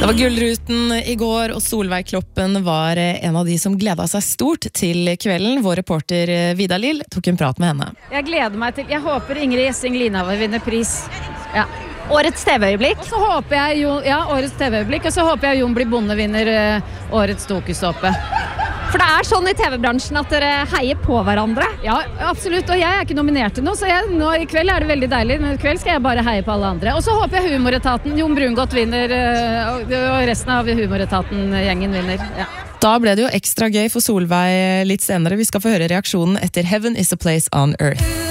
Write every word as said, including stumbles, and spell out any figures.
Det var Gullruten i går, og Solveig Kloppen var en av de som gledet seg stort til kvelden. Vår reporter Vidar Lill tok en prat med henne. Jeg gleder meg til, jeg håper Ingrid Gjessing Linhave vinner pris. Ja. Årets T V-øyeblikk. Og så håper jeg jo, ja, årets T V-øyeblikk, og så håper jeg Jon Bli Bonde vinner uh, årets Dokusåpe. For det er sånn i T V-bransjen at dere heier på hverandre. Ja, absolutt, og jeg er ikke nominert til noe, så jeg, nå, i kveld er det veldig deilig, men i kveld skal jeg bare heie på alle andre. Og så håper jeg Humoretaten, Jon Brungot vinner, uh, og resten av Humoretaten-gjengen vinner, ja. Da ble det jo ekstra gøy for Solveig litt senere. Vi skal få høre reaksjonen etter Heaven is a Place on Earth.